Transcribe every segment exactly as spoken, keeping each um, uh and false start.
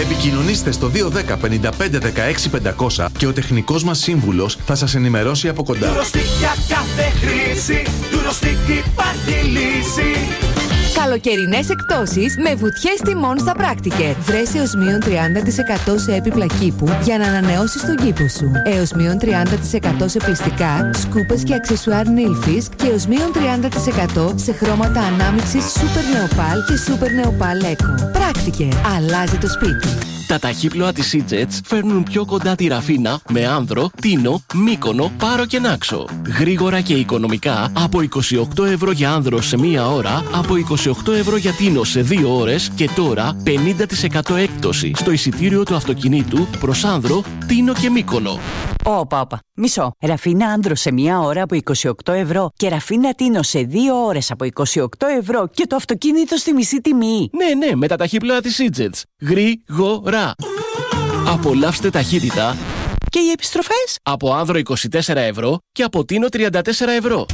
Επικοινωνήστε στο δύο ένα μηδέν πέντε πέντε δεκαέξι πεντακόσια και ο τεχνικός μας σύμβουλος θα σας ενημερώσει από κοντά. Durostick για κάθε χρήση, Durostick υπάρχει λύση. Καλοκαιρινές εκπτώσεις με βουτιές τιμών στα Πράκτικερ. Βρες έως μείον τριάντα τοις εκατό σε έπιπλα κήπου για να ανανεώσεις τον κήπο σου. Έως μείον τριάντα τοις εκατό σε πλυστικά, σκούπες και αξεσουάρ Nail Fisk και έως μείον τριάντα τοις εκατό σε χρώματα ανάμειξης Super Neopal και Super Neopal Eco. Πράκτικερ. Αλλάζει το σπίτι. Τα ταχύπλοα της Seajets φέρνουν πιο κοντά τη Ραφίνα με Άνδρο, Τίνο, Μύκονο, Πάρο και Νάξο. Γρήγορα και οικονομικά από είκοσι οκτώ ευρώ για Άνδρο σε μία ώρα, από είκοσι οκτώ ευρώ για Τίνο σε δύο ώρες και τώρα πενήντα τοις εκατό έκπτωση στο εισιτήριο του αυτοκινήτου προς Άνδρο, Τίνο και Μύκονο. Όπα, όπα. Μισό. Ραφίνα Άνδρο σε μία ώρα από είκοσι οκτώ ευρώ και Ραφίνα Τίνο σε δύο ώρες από είκοσι οκτώ ευρώ και το αυτοκίνητο στη μισή τιμή. Ναι, ναι, με τα ταχύπλοα της Seajets. Γρήγορα. Απολαύστε ταχύτητα. Και οι επιστροφές? Από Άνδρο είκοσι τέσσερα ευρώ και από Τίνο τριάντα τέσσερα ευρώ.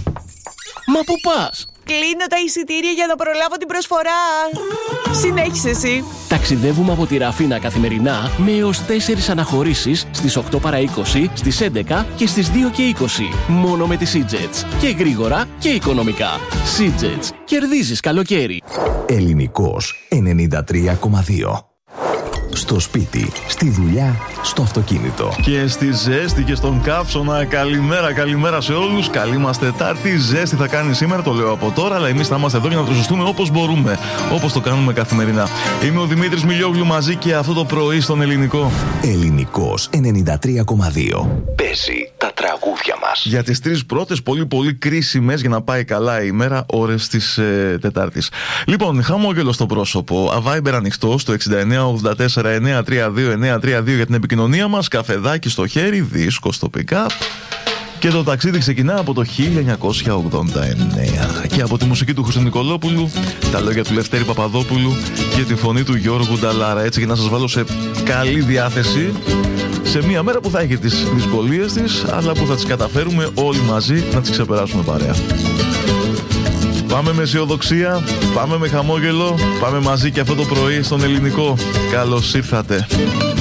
Μα πού πας? Κλείνω τα εισιτήρια για να προλάβω την προσφορά. Συνέχισε εσύ. Ταξιδεύουμε από τη Ραφίνα καθημερινά με έως τέσσερις αναχωρήσεις στις οκτώ παρά είκοσι, στις έντεκα και στις δύο και είκοσι. Μόνο με τη Seajets. Και γρήγορα και οικονομικά. Seajets. Κερδίζεις καλοκαίρι. Ελληνικός ενενήντα τρία κόμμα δύο. Στο σπίτι, στη δουλειά, στο αυτοκίνητο. Και στη ζέστη και στον καύσωνα. Καλημέρα, καλημέρα σε όλους. Καλή μας Τετάρτη. Ζέστη θα κάνει σήμερα, το λέω από τώρα, αλλά εμείς θα είμαστε εδώ για να το ζεστούμε όπως μπορούμε. Όπως το κάνουμε καθημερινά. Είμαι ο Δημήτρης Μιλιόγλου μαζί και αυτό το πρωί στον Ελληνικό. Ελληνικός ενενήντα τρία κόμμα δύο. Παίζει τα τραγούδια μας. Για τις τρεις πρώτες πολύ πολύ κρίσιμες για να πάει καλά η ημέρα ώρες της ε, Τετάρτης. Λοιπόν, χαμόγελο στο πρόσωπο. Viber ανοιχτό στο εξήντα εννέα ογδόντα τέσσερα εννέα τριάντα δύο εννέα τριάντα δύο για την επικοινωνία μας. Καφεδάκι στο χέρι, δίσκο στο pick-up. Και το ταξίδι ξεκινά από το χίλια εννιακόσια ογδόντα εννέα. Και από τη μουσική του Χρήστο Νικολόπουλου, τα λόγια του Λευτέρη Παπαδόπουλου και τη φωνή του Γιώργου Νταλάρα. Έτσι για να σας βάλω σε καλή διάθεση σε μια μέρα που θα έχει τις δυσκολίες της, αλλά που θα τις καταφέρουμε όλοι μαζί να τις ξεπεράσουμε παρέα. Πάμε με αισιοδοξία, πάμε με χαμόγελο, πάμε μαζί και αυτό το πρωί στον Ελληνικό. Καλώς ήρθατε.